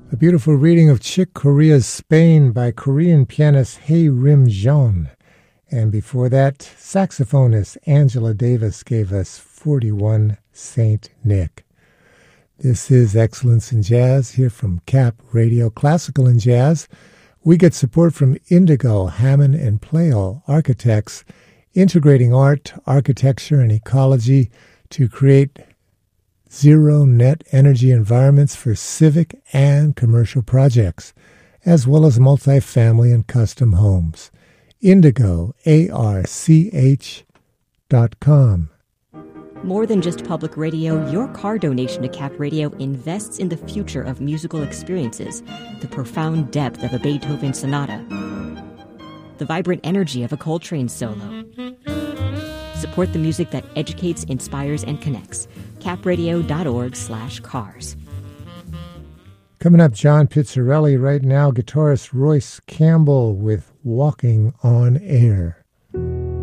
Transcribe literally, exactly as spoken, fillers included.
A beautiful reading of Chick Corea's Spain by Korean pianist Hae Rim Jeon. And before that, saxophonist Angela Davis gave us forty-one Saint Nick. This is Excellence in Jazz here from Cap Radio Classical and Jazz. We get support from Indigo, Hammond and Pleyel Architects, integrating art, architecture, and ecology to create zero net energy environments for civic and commercial projects, as well as multifamily and custom homes. Indigo, A R C H dot com. More than just public radio, your car donation to Cap Radio invests in the future of musical experiences, the profound depth of a Beethoven sonata, the vibrant energy of a Coltrane solo. Support the music that educates, inspires, and connects. capradio.org slash cars. Coming up, John Pizzarelli. Right now, guitarist Royce Campbell with Walking on Air.